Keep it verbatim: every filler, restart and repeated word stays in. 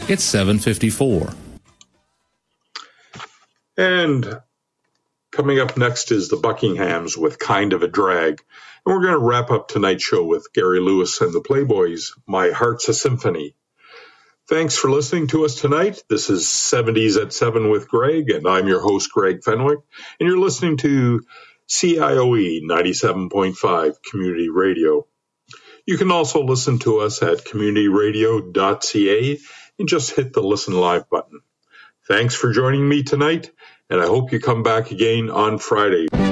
It's seven fifty-four. And coming up next is the Buckinghams with Kind of a Drag. And we're going to wrap up tonight's show with Gary Lewis and the Playboys, My Heart's a Symphony. Thanks for listening to us tonight. This is seventies at seven with Greg, and I'm your host, Greg Fenwick. And you're listening to C I O E ninety-seven point five Community Radio. You can also listen to us at community radio dot c a and just hit the Listen Live button. Thanks for joining me tonight, and I hope you come back again on Friday.